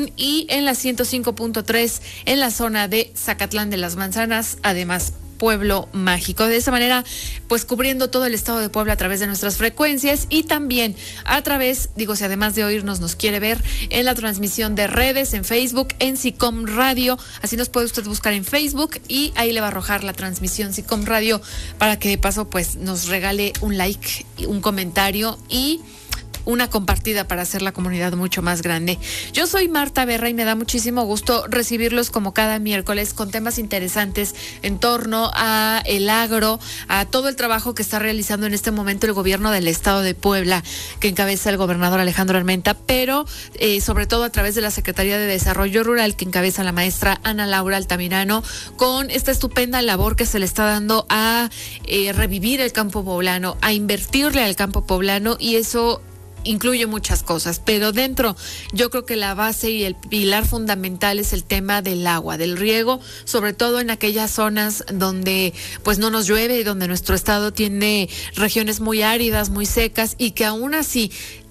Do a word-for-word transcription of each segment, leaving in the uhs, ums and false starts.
Cancún y en la ciento cinco punto tres en la zona de Zacatlán de las Manzanas, además Pueblo Mágico. De esa manera, pues cubriendo todo el estado de Puebla a través de nuestras frecuencias y también a través, digo, si además de oírnos nos quiere ver en la transmisión de redes, en Facebook, en SICOM Radio, así nos puede usted buscar en Facebook y ahí le va a arrojar la transmisión SICOM Radio para que de paso pues nos regale un like, un comentario y una compartida para hacer la comunidad mucho más grande. Yo soy Marta Berra y me da muchísimo gusto recibirlos como cada miércoles con temas interesantes en torno a el agro, a todo el trabajo que está realizando en este momento el gobierno del estado de Puebla, que encabeza el gobernador Alejandro Armenta, pero eh, sobre todo a través de la Secretaría de Desarrollo Rural, que encabeza la maestra Ana Laura Altamirano, con esta estupenda labor que se le está dando a eh, revivir el campo poblano, a invertirle al campo poblano, y eso incluye muchas cosas, pero dentro yo creo que la base y el pilar fundamental es el tema del agua, del riego, sobre todo en aquellas zonas donde pues no nos llueve y donde nuestro estado tiene regiones muy áridas, muy secas, y que aún así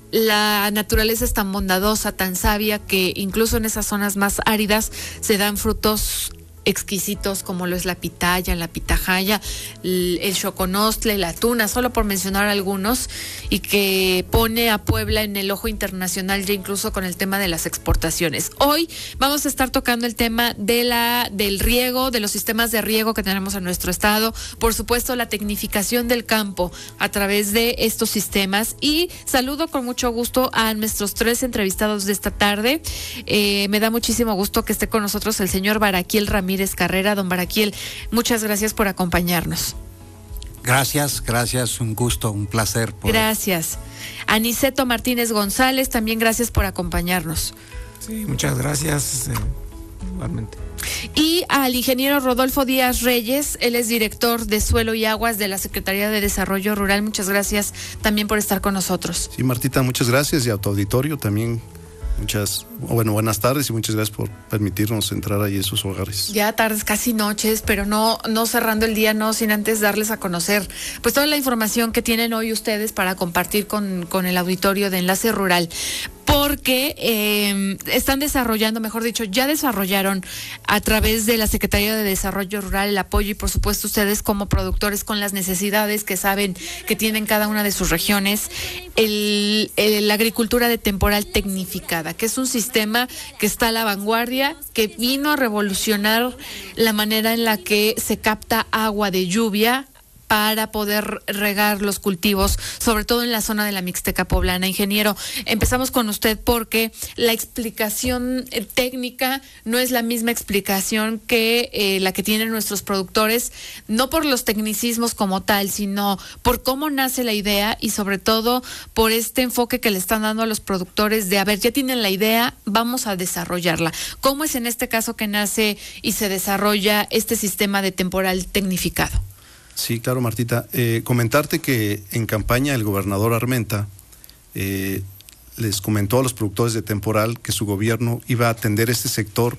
la naturaleza es tan bondadosa, tan sabia, que incluso en esas zonas más áridas se dan frutos exquisitos como lo es la pitaya, la pitahaya, el, el xoconostle, la tuna, solo por mencionar algunos, y que pone a Puebla en el ojo internacional ya incluso con el tema de las exportaciones. Hoy vamos a estar tocando el tema de la del riego, de los sistemas de riego que tenemos en nuestro estado, por supuesto la tecnificación del campo a través de estos sistemas, y saludo con mucho gusto a nuestros tres entrevistados de esta tarde. Eh, me da muchísimo gusto que esté con nosotros el señor Baraquiel Ramírez Carrera. Don Baraquiel, muchas gracias por acompañarnos. Gracias, gracias, un gusto, un placer. Por... Gracias. Aniceto Martínez González, también gracias por acompañarnos. Sí, muchas gracias, eh, igualmente. Y al ingeniero Rodolfo Díaz Reyes, él es director de Suelo y Aguas de la Secretaría de Desarrollo Rural. Muchas gracias también por estar con nosotros. Sí, Martita, muchas gracias, y a tu auditorio también. Muchas, bueno, buenas tardes y muchas gracias por permitirnos entrar ahí en sus hogares. Ya tardes, casi noches, pero no, no cerrando el día, no sin antes darles a conocer pues toda la información que tienen hoy ustedes para compartir con, con el auditorio de Enlace Rural. Porque eh, están desarrollando, mejor dicho, ya desarrollaron a través de la Secretaría de Desarrollo Rural el apoyo, y por supuesto ustedes como productores con las necesidades que saben que tienen cada una de sus regiones, el, el, la agricultura de temporal tecnificada, que es un sistema que está a la vanguardia, que vino a revolucionar la manera en la que se capta agua de lluvia para poder regar los cultivos, sobre todo en la zona de la Mixteca poblana. Ingeniero, empezamos con usted porque la explicación técnica no es la misma explicación que eh, la que tienen nuestros productores, no por los tecnicismos como tal, sino por cómo nace la idea y sobre todo por este enfoque que le están dando a los productores de, a ver, ya tienen la idea, vamos a desarrollarla. ¿Cómo es en este caso que nace y se desarrolla este sistema de temporal tecnificado? Sí, claro, Martita. Eh, comentarte que en campaña el gobernador Armenta eh, les comentó a los productores de temporal que su gobierno iba a atender este sector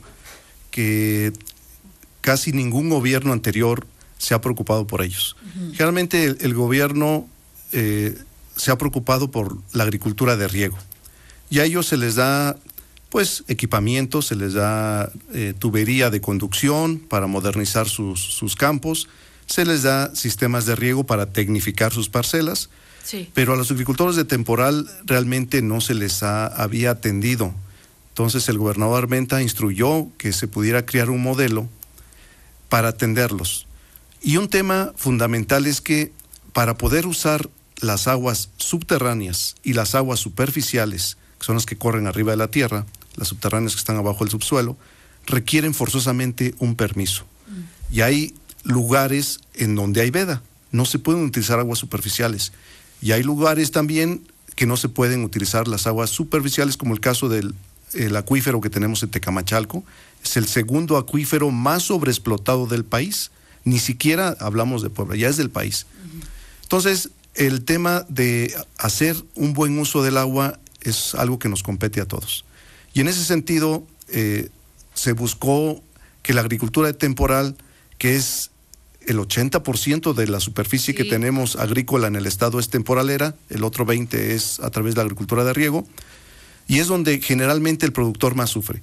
que casi ningún gobierno anterior se ha preocupado por ellos. Uh-huh. Generalmente el, el gobierno eh, se ha preocupado por la agricultura de riego, y a ellos se les da pues equipamiento, se les da eh, tubería de conducción para modernizar sus, sus campos, se les da sistemas de riego para tecnificar sus parcelas, sí. Pero a los agricultores de temporal realmente no se les ha, había atendido. Entonces el gobernador Armenta instruyó que se pudiera crear un modelo para atenderlos. Y un tema fundamental es que para poder usar las aguas subterráneas y las aguas superficiales, que son las que corren arriba de la tierra, las subterráneas que están abajo del subsuelo, requieren forzosamente un permiso. Mm. Y hay lugares en donde hay veda, no se pueden utilizar aguas superficiales, y hay lugares también que no se pueden utilizar las aguas superficiales, como el caso del el acuífero que tenemos en Tecamachalco. Es el segundo acuífero más sobreexplotado del país, ni siquiera hablamos de Puebla, ya es del país. Uh-huh. Entonces el tema de hacer un buen uso del agua es algo que nos compete a todos, y en ese sentido eh, se buscó que la agricultura de temporal, que es el ochenta por ciento de la superficie sí. que tenemos agrícola en el estado es temporalera, el otro veinte por ciento es a través de la agricultura de riego, y es donde generalmente el productor más sufre.